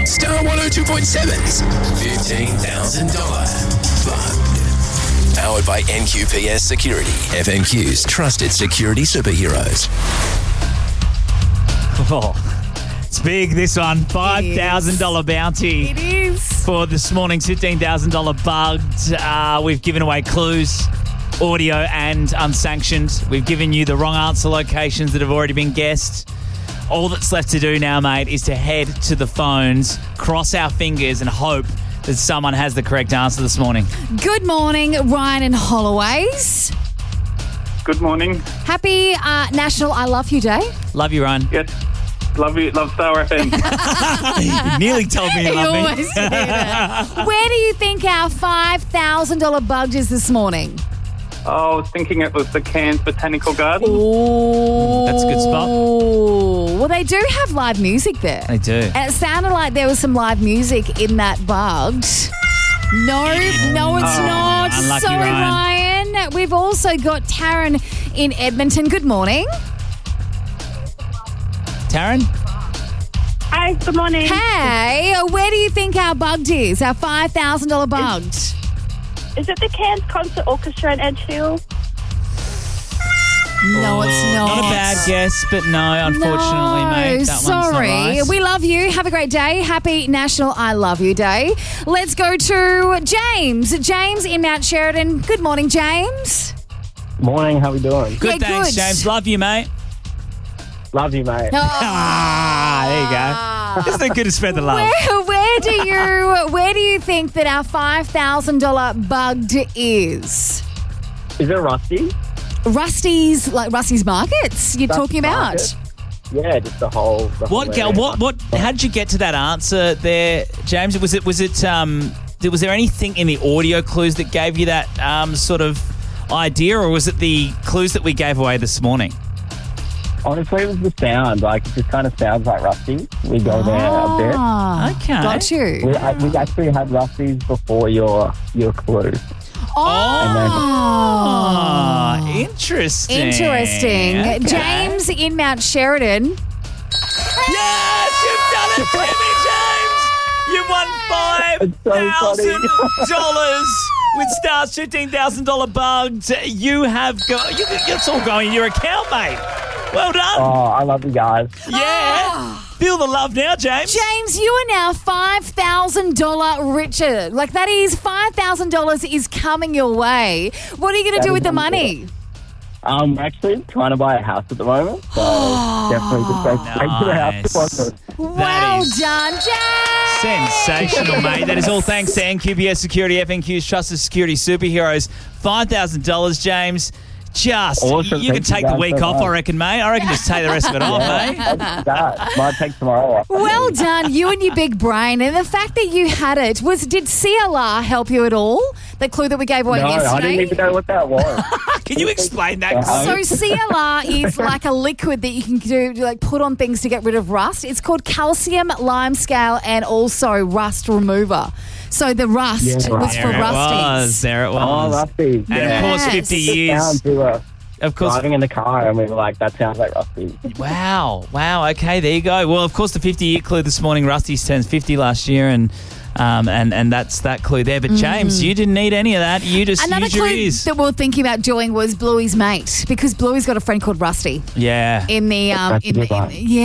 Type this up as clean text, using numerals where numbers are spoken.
Star 102.7's $15,000 Bug. Powered by NQPS Security, FNQ's trusted security superheroes. Oh, it's big, this one. $5,000 bounty. It is. For this morning's $15,000 Bugged. We've given away clues, audio and unsanctioned. We've given you the wrong answer locations that have already been guessed. All that's left to do now, mate, is to head to the phones, cross our fingers and hope that someone has the correct answer this morning. Good morning, Ryan and Holloways. Good morning. Happy National I Love You Day. Love you, Ryan. Yes. Love you. Love Star FM. You nearly told me you You love me. always say that. Where do you think our $5,000 Bugged is this morning? I was thinking it was the Cairns Botanical Garden. Oh, That's a good spot. Well, they do have live music there. They do. And it sounded like there was some live music in that Bugged. No, it's not. Unlucky, Sorry, Ryan. Ryan. We've also got Taryn in Edmonton. Good morning. Taryn? Hi, good morning. Hey, where do you think our Bugged is? Our $5,000 Bugged? Is it the Cairns Concert Orchestra in Edgefield? No, it's not. Not a bad guess, but no, unfortunately, No, mate. That sorry. one's not right. We love you. Have a great day. Happy National I Love You Day. Let's go to James. James in Mount Sheridan. Good morning, James. Morning, how we doing? Good, Yeah, thanks, good. James. Love you, mate. Love you, mate. There you go. Isn't it good to spread the love? Where do you think that our $5,000 Bugged is? Is it Rusty? Rusty's Markets you're That's talking about? Market. Yeah, just the whole area. What? How did you get to that answer there, James? Was there anything in the audio clues that gave you that sort of idea, or was it the clues that we gave away this morning? Honestly, it was the sound. Like, it just kind of sounds like Rusty. We go there a bit. Okay. Got you. We actually had Rusty's before your clue. Oh, interesting. Interesting. Okay. James in Mount Sheridan. Yes, you've done it, Jimmy James. You've won It's so $5,000 with Star's $15,000 Bugged. You have got. It's all going in your account, mate. Well done. Oh, I love you guys. Yeah. Feel the love now, James. James, you are now $5,000 richer. Like, that is $5,000 is coming your way. What are you going to do with the money? I'm actually trying to buy a house at the moment, so definitely just go straight to the house deposit. Well is done, James. Sensational, mate. That is all thanks to NQPS Security, FNQ's trusted security superheroes. $5,000, James. Just, Awesome. you can Thank you take the guys week so off, much. I reckon, mate. I reckon just take the rest of it off, mate. That might take tomorrow off. Well done, you and your big brain. And the fact that you had it, did CLR help you at all? The clue that we gave away No, yesterday? I didn't even know what that was. Can you explain that? So CLR is like a liquid that you can do, like put on things to get rid of rust. It's called calcium limescale and also rust remover. So the rust Yeah, right. was for rusties. There it Oh, was. Rusty. And Yeah. of course, Yes. 50 Down years. to Of course. driving in the car, and we were like, that sounds like Rusty. Wow. Okay, there you go. Well, of course, the 50-year clue this morning. Rusty's turns 50 last year, and that's that clue there. But James, you didn't need any of that. You just Another used your clue ears. that we were thinking about doing was Bluey's mate, because Bluey's got a friend called Rusty Yeah. in the That's a good one. yeah.